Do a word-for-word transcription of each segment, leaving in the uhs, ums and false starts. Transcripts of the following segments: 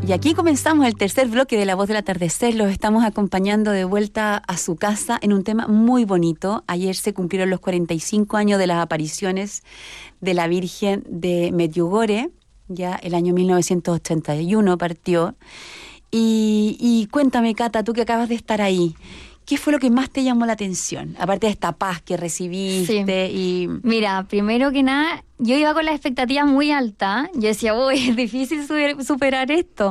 Y aquí comenzamos el tercer bloque de La Voz del Atardecer. Los estamos acompañando de vuelta a su casa en un tema muy bonito. Ayer se cumplieron los cuarenta y cinco años de las apariciones de la Virgen de Medjugorje. Ya el año mil novecientos ochenta y uno partió. Y, y cuéntame, Cata, tú que acabas de estar ahí, ¿qué fue lo que más te llamó la atención? Aparte de esta paz que recibiste. Sí. Y Mira, primero que nada, yo iba con las expectativas muy altas. Yo decía, uy, es difícil super- superar esto.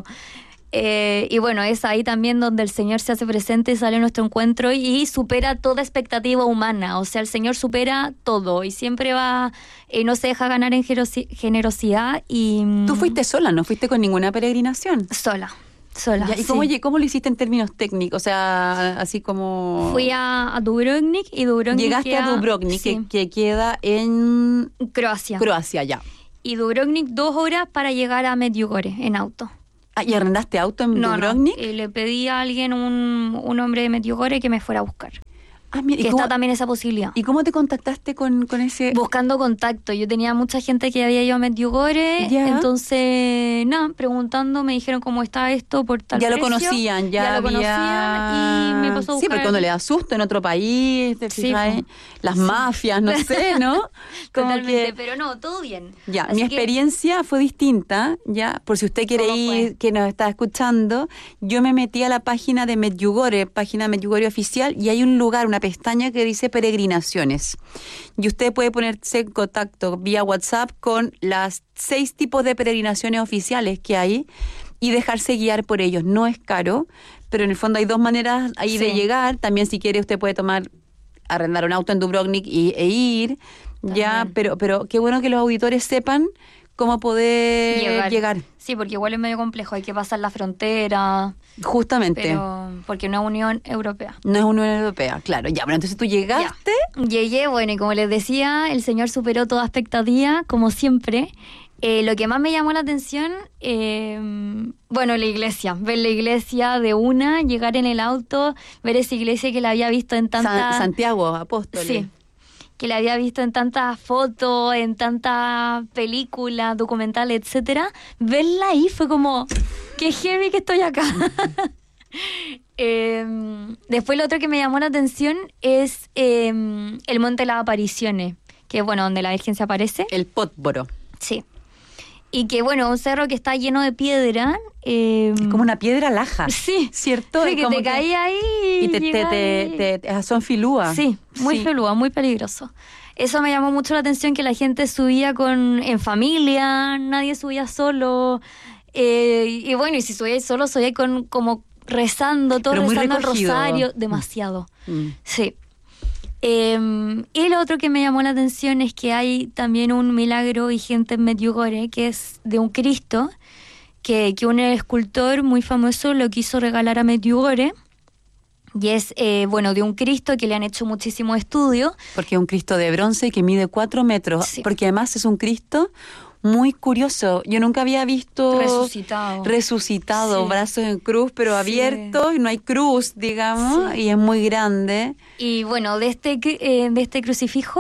Eh, y bueno, es ahí también donde el Señor se hace presente, sale a nuestro encuentro y supera toda expectativa humana. O sea, el Señor supera todo y siempre va, eh, no se deja ganar en generosi- generosidad. Y tú fuiste sola, no fuiste con ninguna peregrinación. sola. Sola, Ya, ¿y sí. cómo, cómo lo hiciste en términos técnicos? O sea, así como... Fui a, a Dubrovnik y Dubrovnik Llegaste queda, a Dubrovnik, sí, que, que queda en Croacia. Croacia, ya. Y Dubrovnik dos horas para llegar a Medjugorje en auto. Ah, ¿y arrendaste auto en No, Dubrovnik? no. Eh, le pedí a alguien, un, un hombre de Medjugorje, que me fuera a buscar. Ah, mira, Que ¿y, cómo, está también esa posibilidad. ¿y cómo te contactaste con, con ese...? Buscando contacto. Yo tenía mucha gente que había ido a Medjugorje, Ya. entonces, nada, preguntando, me dijeron cómo está esto por tal Ya lo precio. conocían, ya, Ya lo había... conocían y me pasó a Sí, buscar. porque cuando le da susto en otro país, te Sí, fijas, po. las Sí. mafias, no sé, ¿no? Como Totalmente, que- pero no, todo bien. Ya, Así mi que- experiencia fue distinta, ya, por si usted quiere ¿Cómo ir, fue? que nos está escuchando, yo me metí a la página de Medjugorje, página Medjugorje oficial, y hay un lugar, una pestaña que dice peregrinaciones. Y usted puede ponerse en contacto vía WhatsApp con las seis tipos de peregrinaciones oficiales que hay y dejarse guiar por ellos. No es caro, pero en el fondo hay dos maneras ahí de Sí. llegar. También si quiere usted puede tomar, arrendar un auto en Dubrovnik y, e ir, ya, También. pero, pero qué bueno que los auditores sepan cómo poder llegar. llegar. Sí, porque igual es medio complejo, hay que pasar la frontera, Justamente. pero porque no es Unión Europea. No es Unión Europea, claro. Ya, pero entonces tú llegaste. Ya. Llegué, bueno, y como les decía, el Señor superó toda expectativa, como siempre. Eh, lo que más me llamó la atención, eh, bueno, la iglesia, ver la iglesia de una, llegar en el auto, ver esa iglesia que la había visto en San- tantas... Santiago, Apóstoles. Sí, que la había visto en tantas fotos, en tantas películas, documentales, etcétera. Verla ahí fue como, qué heavy que estoy acá. eh, después lo otro que me llamó la atención es eh, el Monte de las Apariciones, que es, bueno, donde la Virgen se aparece. El Pótboro. Sí. Y que, bueno, un cerro que está lleno de piedra. Eh, Es como una piedra laja. Sí. ¿Cierto? Sí, Es que como te caí ahí Y te, te, llegas te, ahí. te- te- son filúas. Sí, muy Sí. pelúa, muy peligroso. Eso me llamó mucho la atención, que la gente subía con en familia, nadie subía solo. Eh, y bueno, y si subíais solo, subíais con, como rezando, todo Pero muy rezando el recogido. rosario. Demasiado. Mm. Sí. Eh, y lo otro que me llamó la atención es que hay también un milagro vigente en Medjugorje, que es de un Cristo, que, que un escultor muy famoso lo quiso regalar a Medjugorje. Y es, eh, bueno, de un Cristo que le han hecho muchísimo estudio. Porque es un Cristo de bronce que mide cuatro metros. Sí. Porque además es un Cristo muy curioso. Yo nunca había visto... Resucitado. Resucitado, Sí. brazos en cruz, pero Sí. abiertos, y no hay cruz, digamos, Sí. y es muy grande. Y bueno, de este, cru- eh, de este crucifijo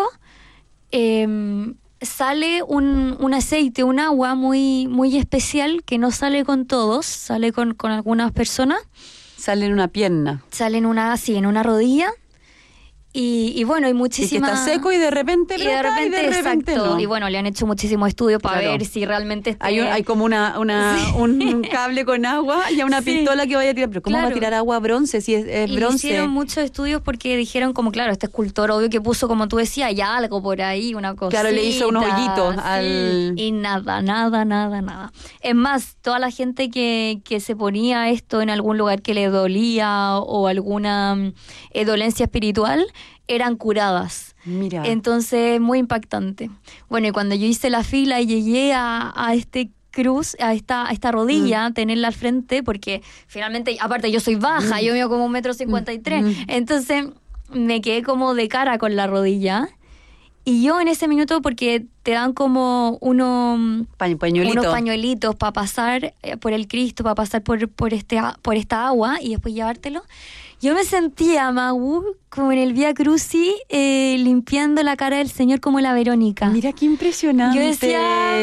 eh, sale un, un aceite, un agua muy, muy especial que no sale con todos, sale con, con algunas personas. Sale en una pierna. Sale en una, sí, en una rodilla. Y, y bueno, hay Y que muchísimas... está seco y de repente Y de brota, repente, y de repente exacto. no. Y bueno, le han hecho muchísimos estudios para Claro. ver si realmente... Este... Hay, un- hay como una, una Sí. un, un cable con agua y a una Sí. pistola que vaya a tirar. Pero ¿cómo va a Claro. tirar agua a bronce si es, es Y le bronce? hicieron muchos estudios porque dijeron como, claro, este escultor obvio que puso, como tú decías, ya algo por ahí, una cosa. Claro, le hizo unos hoyitos al- Y nada, nada, nada, nada. Es más, toda la gente que, que se ponía esto en algún lugar que le dolía o alguna mm, eh, dolencia espiritual, eran curadas. Mira. Entonces, muy impactante. Bueno, y cuando yo hice la fila y llegué a, a este cruz, a esta, a esta rodilla, tenerla al frente, porque finalmente, aparte yo soy baja, yo mido como un metro cincuenta y tres, Mm. entonces me quedé como de cara con la rodilla Y yo en ese minuto, porque te dan como uno, Pañuelito. unos pañuelitos para pasar por el Cristo, para pasar por, por, este, por esta agua y después llevártelo. Yo me sentía, Magu, como en el Vía Crucis, eh, limpiando la cara del Señor como la Verónica. Mira qué impresionante. Yo decía,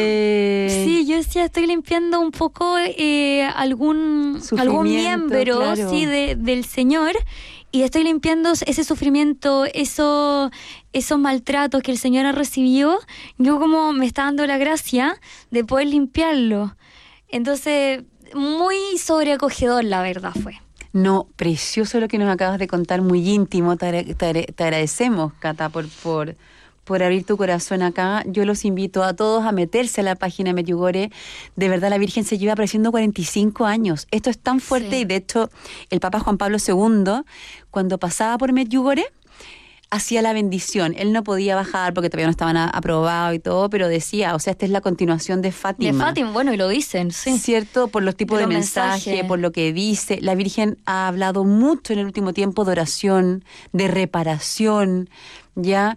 sí, yo decía, estoy limpiando un poco eh, algún, algún miembro claro. sí, de, del Señor. Y estoy limpiando ese sufrimiento, eso, esos maltratos que el Señor ha recibido. Yo como me está dando la gracia de poder limpiarlo. Entonces, muy sobreacogedor, la verdad fue. No, precioso lo que nos acabas de contar, muy íntimo. Te, te, te agradecemos, Cata, por, por, por abrir tu corazón acá. Yo los invito a todos a meterse a la página de Medjugorje. De verdad, la Virgen se lleva apareciendo cuarenta y cinco años. Esto es tan fuerte sí. Y de hecho, el Papa Juan Pablo segundo, cuando pasaba por Medjugorje, hacía la bendición. Él no podía bajar porque todavía no estaban aprobados y todo, pero decía, o sea, esta es la continuación de Fátima. De Fátima, bueno, y lo dicen, sí. ¿Cierto? Por los tipos de, de mensajes, mensaje, por lo que dice. La Virgen ha hablado mucho en el último tiempo de oración, de reparación, ¿ya?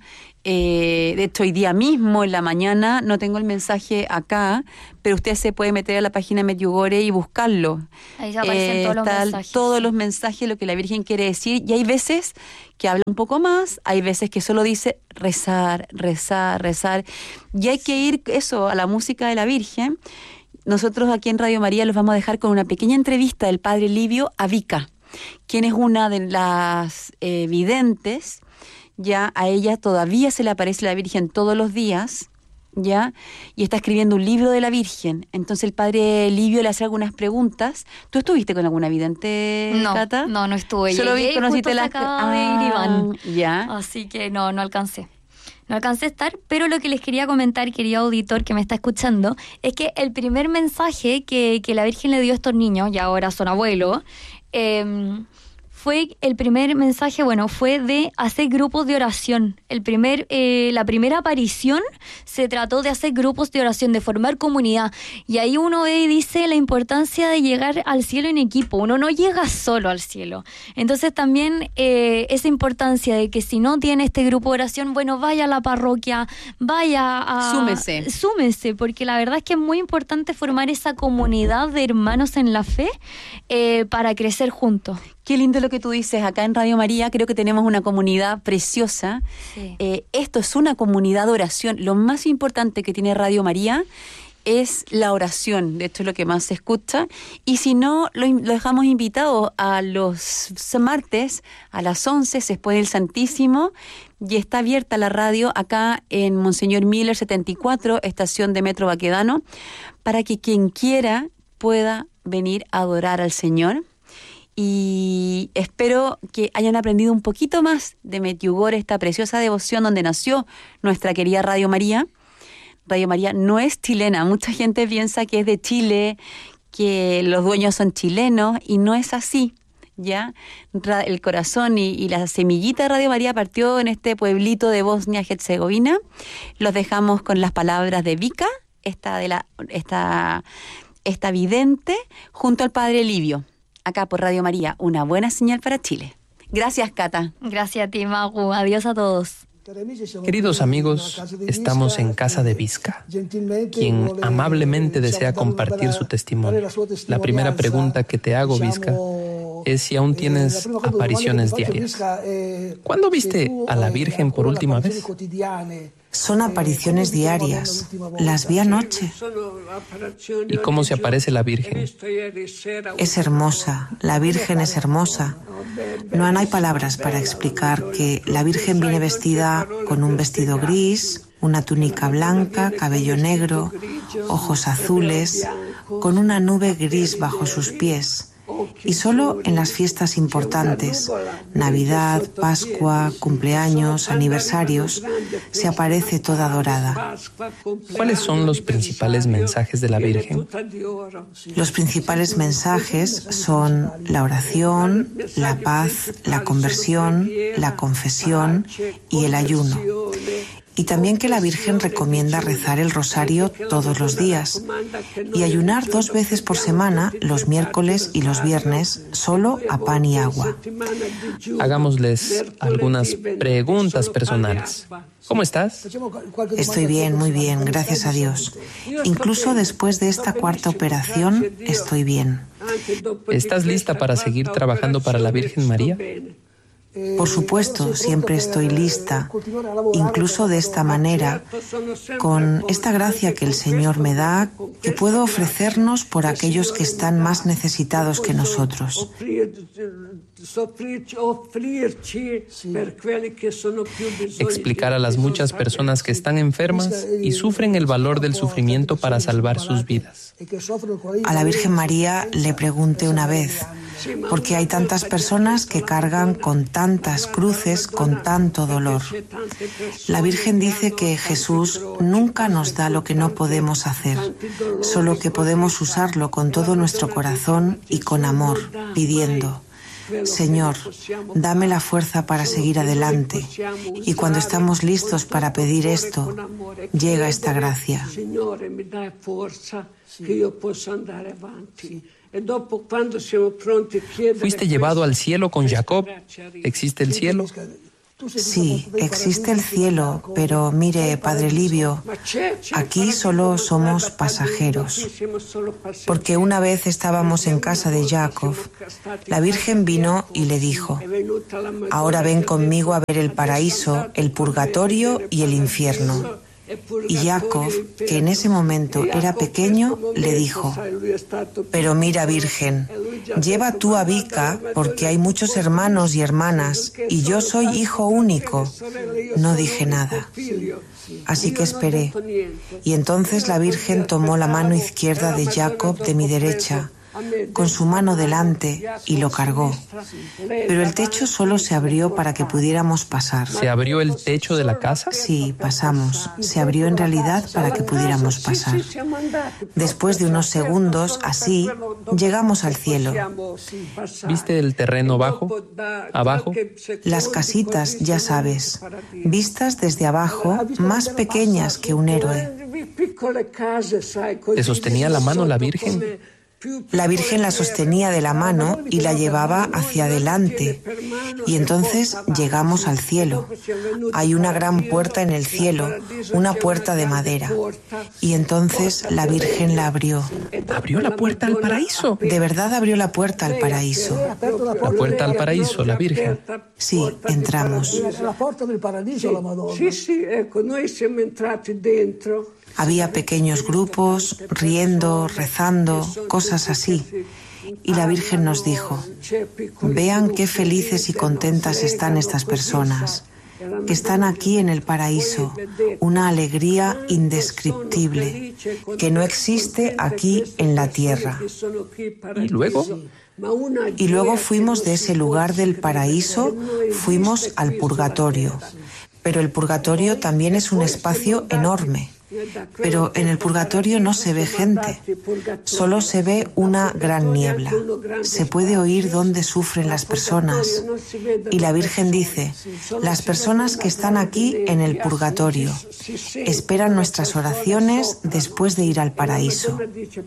Eh, de hecho, hoy día mismo, en la mañana, no tengo el mensaje acá, pero usted se puede meter a la página de Medjugorje y buscarlo. Ahí se aparecen eh, todos los mensajes. Todos los mensajes, lo que la Virgen quiere decir. Y hay veces que habla un poco más, hay veces que solo dice rezar, rezar, rezar. Y hay que ir, eso, a la música de la Virgen. Nosotros aquí en Radio María los vamos a dejar con una pequeña entrevista del padre Livio a Vika, quien es una de las eh, videntes. Ya a ella todavía se le aparece la Virgen todos los días, ya, y está escribiendo un libro de la Virgen. Entonces el padre Livio le hace algunas preguntas. ¿Tú estuviste con alguna vidente, no, Cata? No, no estuve. Solo vi, conociste las que acaba de ir Iván. Ya. Así que no, no alcancé. No alcancé a estar, pero lo que les quería comentar, querido auditor que me está escuchando, es que el primer mensaje que, que la Virgen le dio a estos niños, y ahora son abuelos, eh, fue el primer mensaje, bueno, fue de hacer grupos de oración. El primer, eh, la primera aparición se trató de hacer grupos de oración, de formar comunidad. Y ahí uno ve y dice la importancia de llegar al cielo en equipo. Uno no llega solo al cielo. Entonces también eh, esa importancia de que si no tiene este grupo de oración, bueno, vaya a la parroquia, vaya a... Súmese. Súmese, porque la verdad es que es muy importante formar esa comunidad de hermanos en la fe eh, para crecer juntos. Qué lindo lo que tú dices. Acá en Radio María creo que tenemos una comunidad preciosa. Sí. Eh, esto es una comunidad de oración. Lo más importante que tiene Radio María es la oración. De hecho, es lo que más se escucha. Y si no, lo, lo dejamos invitado a los martes a las once, se expone el Santísimo y está abierta la radio acá en Monseñor Miller setenta y cuatro, estación de Metro Baquedano, para que quien quiera pueda venir a adorar al Señor. Y espero que hayan aprendido un poquito más de Medjugorje, esta preciosa devoción donde nació nuestra querida Radio María. Radio María no es chilena, mucha gente piensa que es de Chile, que los dueños son chilenos, y no es así, ¿ya? El corazón y, y la semillita de Radio María partió en este pueblito de Bosnia-Herzegovina. Los dejamos con las palabras de Vika, esta, de la, esta, esta vidente, junto al padre Livio. Acá por Radio María, una buena señal para Chile. Gracias, Cata. Gracias a ti, Magu. Adiós a todos. Queridos amigos, estamos en casa de Visca, quien amablemente desea compartir su testimonio. La primera pregunta que te hago, Visca, es si aún tienes apariciones diarias. ¿Cuándo viste a la Virgen por última vez? Son apariciones diarias. Las vi anoche. ¿Y cómo se aparece la Virgen? Es hermosa. La Virgen es hermosa. No hay palabras para explicar que la Virgen viene vestida con un vestido gris, una túnica blanca, cabello negro, ojos azules, con una nube gris bajo sus pies. Y solo en las fiestas importantes, Navidad, Pascua, cumpleaños, aniversarios, se aparece toda dorada. ¿Cuáles son los principales mensajes de la Virgen? Los principales mensajes son la oración, la paz, la conversión, la confesión y el ayuno. Y también que la Virgen recomienda rezar el rosario todos los días y ayunar dos veces por semana, los miércoles y los viernes, solo a pan y agua. Hagámosles algunas preguntas personales. ¿Cómo estás? Estoy bien, muy bien, gracias a Dios. Incluso después de esta cuarta operación, estoy bien. ¿Estás lista para seguir trabajando para la Virgen María? Por supuesto, siempre estoy lista, incluso de esta manera, con esta gracia que el Señor me da, que puedo ofrecernos por aquellos que están más necesitados que nosotros. Explicar a las muchas personas que están enfermas y sufren el valor del sufrimiento para salvar sus vidas. A la Virgen María le pregunté una vez, porque hay tantas personas que cargan con tantas cruces, con tanto dolor. La Virgen dice que Jesús nunca nos da lo que no podemos hacer, solo que podemos usarlo con todo nuestro corazón y con amor, pidiendo: Señor, dame la fuerza para seguir adelante. Y cuando estamos listos para pedir esto, llega esta gracia. ¿Fuiste llevado al cielo con Jacob? ¿Existe el cielo? Sí, existe el cielo, pero mire, Padre Livio, aquí solo somos pasajeros. Porque una vez estábamos en casa de Jacob, la Virgen vino y le dijo: ahora ven conmigo a ver el paraíso, el purgatorio y el infierno. Y Jacob, que en ese momento era pequeño, le dijo: pero mira, Virgen, lleva tú a Vika, porque hay muchos hermanos y hermanas, y yo soy hijo único. No dije nada. Así que esperé. Y entonces la Virgen tomó la mano izquierda de Jacob de mi derecha, con su mano delante, y lo cargó. Pero el techo solo se abrió para que pudiéramos pasar. ¿Se abrió el techo de la casa? Sí, pasamos. Se abrió en realidad para que pudiéramos pasar. Después de unos segundos, así, llegamos al cielo. ¿Viste el terreno bajo? ¿Abajo? Las casitas, ya sabes, vistas desde abajo, más pequeñas que un héroe. ¿Te sostenía la mano la Virgen? La Virgen la sostenía de la mano y la llevaba hacia adelante. Y entonces llegamos al cielo. Hay una gran puerta en el cielo, una puerta de madera. Y entonces la Virgen la abrió. ¿Abrió la puerta al paraíso? De verdad abrió la puerta al paraíso. La puerta al paraíso, la Virgen. Sí, entramos. Sí, sí, ecco, noi siamo entrati dentro. Había pequeños grupos, riendo, rezando, cosas así. Y la Virgen nos dijo: vean qué felices y contentas están estas personas, que están aquí en el paraíso, una alegría indescriptible, que no existe aquí en la tierra. ¿Y luego? Y luego fuimos de ese lugar del paraíso, fuimos al purgatorio. Pero el purgatorio también es un espacio enorme. Pero en el purgatorio no se ve gente, solo se ve una gran niebla. Se puede oír dónde sufren las personas. Y la Virgen dice: las personas que están aquí en el purgatorio esperan nuestras oraciones después de ir al paraíso.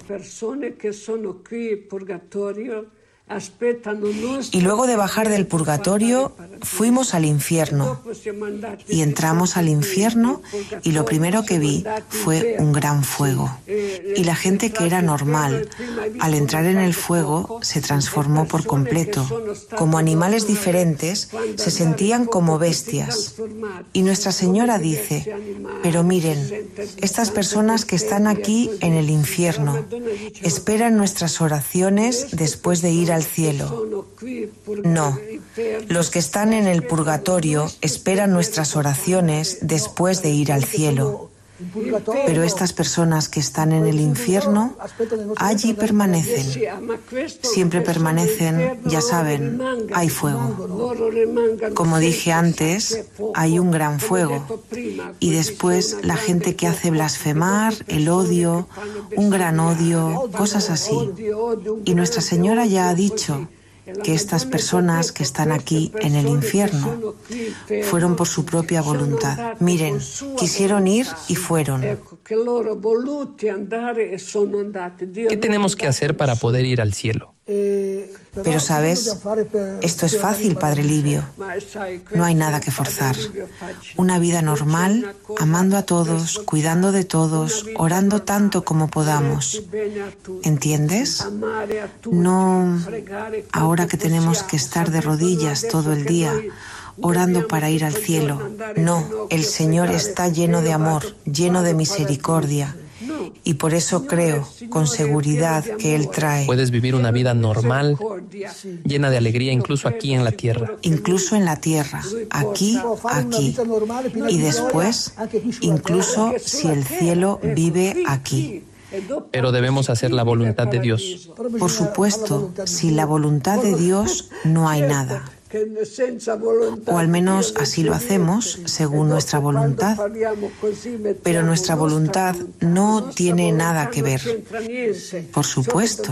Y luego de bajar del purgatorio, fuimos al infierno. Y entramos al infierno y lo primero que vi fue un gran fuego. Y la gente que era normal, al entrar en el fuego, se transformó por completo. Como animales diferentes, se sentían como bestias. Y Nuestra Señora dice: pero miren, estas personas que están aquí en el infierno esperan nuestras oraciones después de ir al cielo. No, los que están en el purgatorio esperan nuestras oraciones después de ir al cielo. Pero estas personas que están en el infierno, allí permanecen. Siempre permanecen, ya saben, hay fuego. Como dije antes, hay un gran fuego. Y después la gente que hace blasfemar, el odio, un gran odio, cosas así. Y Nuestra Señora ya ha dicho que estas personas que están aquí en el infierno fueron por su propia voluntad. Miren, quisieron ir y fueron. ¿Qué tenemos que hacer para poder ir al cielo? Pero, ¿sabes? Esto es fácil, Padre Livio. No hay nada que forzar. Una vida normal, amando a todos, cuidando de todos, orando tanto como podamos. ¿Entiendes? No ahora que tenemos que estar de rodillas todo el día, orando para ir al cielo. No, el Señor está lleno de amor, lleno de misericordia. Y por eso creo con seguridad que Él trae. Puedes vivir una vida normal, llena de alegría, incluso aquí en la tierra. Incluso en la tierra, aquí, aquí. Y después, incluso si el cielo vive aquí. Pero debemos hacer la voluntad de Dios. Por supuesto, sin la voluntad de Dios no hay nada. O al menos así lo hacemos, según nuestra voluntad. Pero nuestra voluntad no tiene nada que ver. Por supuesto.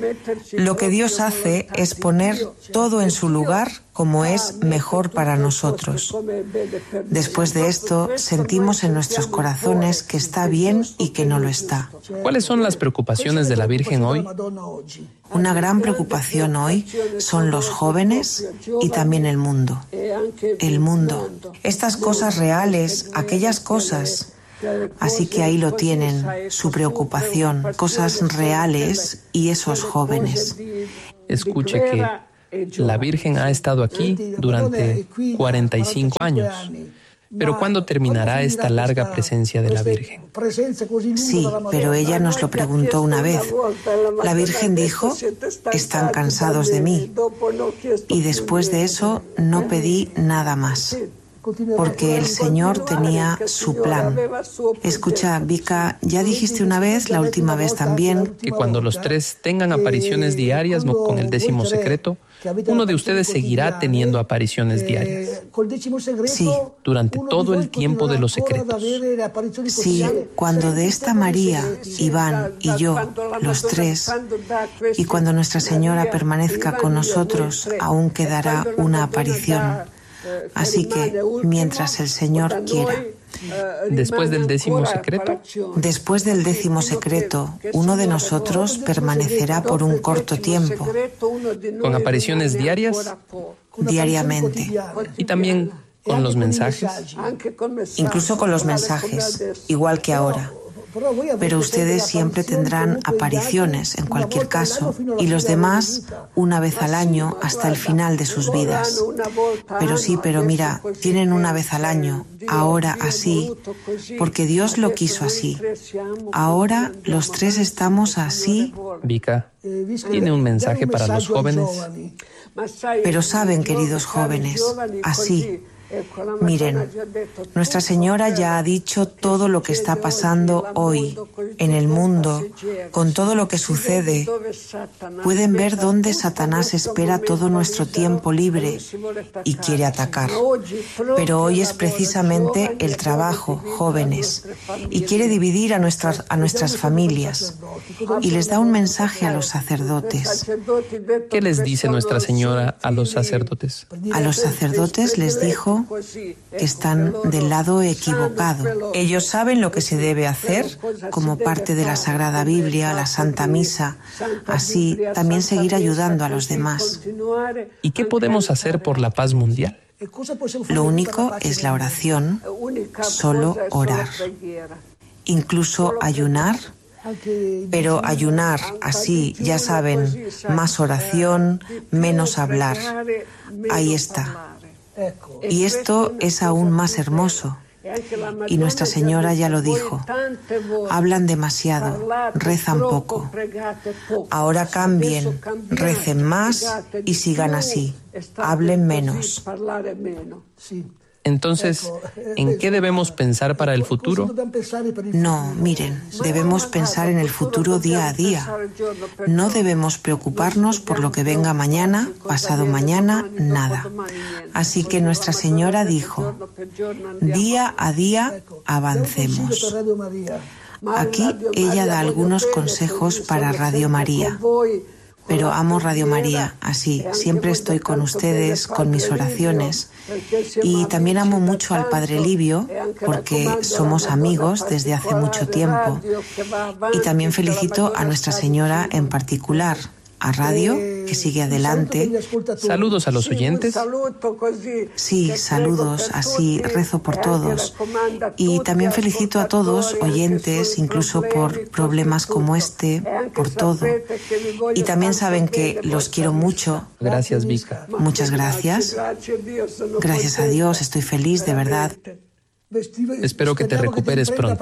Lo que Dios hace es poner todo en su lugar como es mejor para nosotros. Después de esto, sentimos en nuestros corazones que está bien y que no lo está. ¿Cuáles son las preocupaciones de la Virgen hoy? Una gran preocupación hoy son los jóvenes y también el mundo. El mundo. Estas cosas reales, aquellas cosas. Así que ahí lo tienen, su preocupación, cosas reales y esos jóvenes. Escuche que la Virgen ha estado aquí durante cuarenta y cinco años. Pero ¿cuándo terminará esta larga presencia de la Virgen? Sí, pero ella nos lo preguntó una vez. La Virgen dijo, están cansados de mí. Y después de eso no pedí nada más. Porque el Señor tenía su plan. Escucha, Vika, ya dijiste una vez, la última vez también, que cuando los tres tengan apariciones diarias con el décimo secreto, uno de ustedes seguirá teniendo apariciones diarias. Sí, durante todo el tiempo de los secretos. Sí, cuando de esta María, Iván y yo, los tres, y cuando Nuestra Señora permanezca con nosotros, aún quedará una aparición. Así que, mientras el Señor quiera. Después del décimo secreto. Después del décimo secreto, uno de nosotros permanecerá por un corto tiempo. ¿Con apariciones diarias? Diariamente. Y también con los mensajes. Incluso con los mensajes, igual que ahora. Pero ustedes siempre tendrán apariciones, en cualquier caso, y los demás una vez al año hasta el final de sus vidas. Pero sí, pero mira, tienen una vez al año, ahora así, porque Dios lo quiso así. Ahora los tres estamos así. Vika, ¿tiene un mensaje para los jóvenes? Pero saben, queridos jóvenes, así. Miren, Nuestra Señora ya ha dicho todo lo que está pasando hoy en el mundo, con todo lo que sucede. Pueden ver dónde Satanás espera todo nuestro tiempo libre y quiere atacar. Pero hoy es precisamente el trabajo, jóvenes, y quiere dividir a nuestras, a nuestras familias. Y les da un mensaje a los sacerdotes. ¿Qué les dice Nuestra Señora a los sacerdotes? A los sacerdotes les dijo que están del lado equivocado. Ellos saben lo que se debe hacer como parte de la Sagrada Biblia, la Santa Misa, así también seguir ayudando a los demás. ¿Y qué podemos hacer por la paz mundial? Lo único es la oración, solo orar. Incluso ayunar, pero ayunar así, ya saben, más oración, menos hablar. Ahí está. Y esto es aún más hermoso. Y Nuestra Señora ya lo dijo. Hablan demasiado, rezan poco. Ahora cambien, recen más y sigan así. Hablen menos. Entonces, ¿en qué debemos pensar para el futuro? No, miren, debemos pensar en el futuro día a día. No debemos preocuparnos por lo que venga mañana, pasado mañana, nada. Así que Nuestra Señora dijo, día a día avancemos. Aquí ella da algunos consejos para Radio María. pero amo Radio María, así, siempre estoy con ustedes, con mis oraciones. Y también amo mucho al Padre Livio, porque somos amigos desde hace mucho tiempo. Y también felicito a Nuestra Señora en particular, a Radio, que sigue adelante. Saludos a los oyentes. Sí, saludos, así rezo por todos. Y también felicito a todos, oyentes, incluso por problemas como este, por todo. Y también saben que los quiero mucho. Gracias, Vika. Muchas gracias. Gracias a Dios, estoy feliz, de verdad. Espero que te recuperes pronto.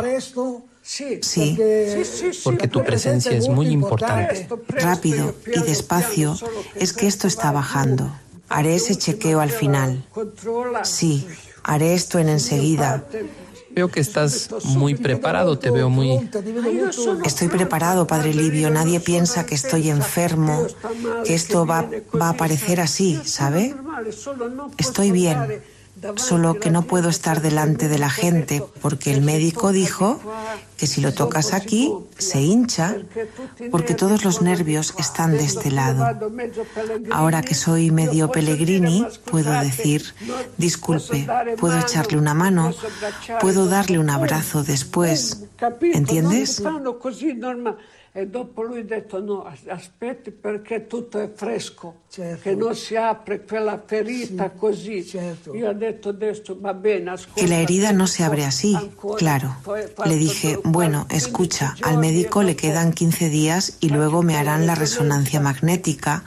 Sí, porque tu presencia es muy importante. Rápido y despacio, es que esto está bajando. Haré ese chequeo al final. Sí, haré esto en enseguida. Veo que estás muy preparado, te veo muy... Estoy preparado, Padre Livio. Nadie piensa que estoy enfermo, que esto va, va a aparecer así, ¿sabe? Estoy bien. Solo que no puedo estar delante de la gente porque el médico dijo que si lo tocas aquí se hincha porque todos los nervios están de este lado. Ahora que soy medio Pellegrini, puedo decir, disculpe, puedo echarle una mano, puedo darle un abrazo después. ¿Entiendes? E dopo lui ha detto no, aspetti perché tutto è fresco, certo. Che non si apre quella ferita sì, così. Certo. Io ho detto adesso va bene, ascolta. Que la herida no se abre así, claro. Le dije, bueno, escucha, al médico le quedan quince días y luego me harán la resonancia magnética.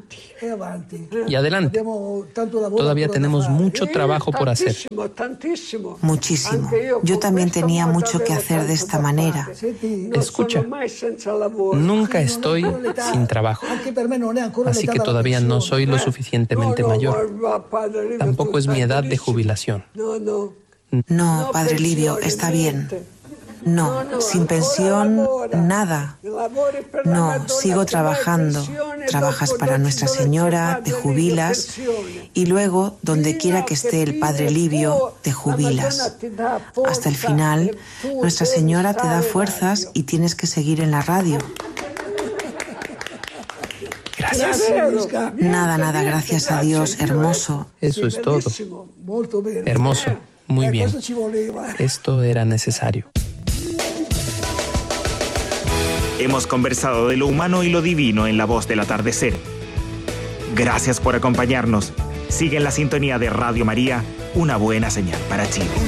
Y adelante. Todavía tenemos mucho trabajo por hacer. Muchísimo. Yo también tenía mucho que hacer de esta manera. Escucha, nunca estoy sin trabajo. Así que todavía no soy lo suficientemente mayor. Tampoco es mi edad de jubilación. No, Padre Livio, está bien. No, sin pensión, nada. No, sigo trabajando. Trabajas para Nuestra Señora, te jubilas y luego, donde quiera que esté el Padre Livio, te jubilas. Hasta el final, Nuestra Señora te da fuerzas y tienes que seguir en la radio. Gracias. Nada, nada, gracias a Dios, hermoso. Eso es todo. Hermoso, muy bien. Esto era necesario. Hemos conversado de lo humano y lo divino en La Voz del Atardecer. Gracias por acompañarnos. Sigue en la sintonía de Radio María, una buena señal para Chile.